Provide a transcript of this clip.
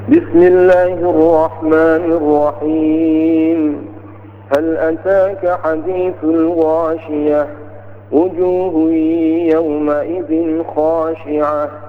بسم الله الرحمن الرحيم. هل أتاك حديث الغاشية؟ وجوه يومئذ خاشعة